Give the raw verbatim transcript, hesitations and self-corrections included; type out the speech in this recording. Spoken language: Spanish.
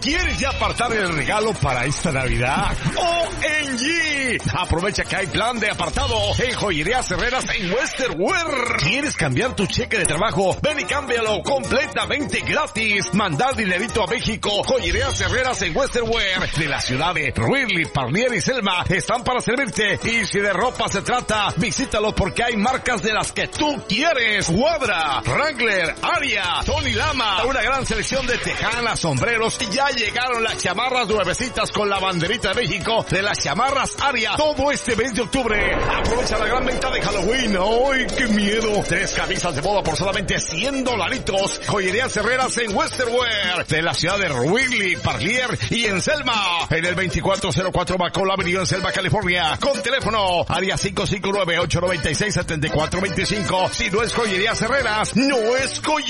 ¿Quieres ya apartar el regalo para esta Navidad? ¡O M G! Aprovecha que hay plan de apartado en Joyerías Herreras en Western Wear. ¿Quieres cambiar tu cheque de trabajo? Ven y cámbialo completamente gratis. Mandar dinerito a México. Joyerías Herreras en Western Wear de la ciudad de Ridley, Parlier y Selma están para servirte. Y si de ropa se trata, visítalo porque hay marcas de las que tú quieres. Guadra, Wrangler, Aria, Tony Lama, una gran selección de tejanas, sombreros. Y ya llegaron las chamarras nuevecitas con la banderita de México de las chamarras Aria. Todo este mes de octubre. Aprovecha la gran venta de Halloween. ¡Ay, qué miedo! Tres camisas de boda por solamente cien dolaritos. Joyerías Herreras en Western Wear de la ciudad de Wrigley, Parlier y en Selma. En el veinticuatro cero cuatro Macola Avenue en Selma, California. Con teléfono área cinco cinco nueve, ocho nueve seis, siete cuatro dos cinco. Si no es Joyerías Herreras, no es Joyerías.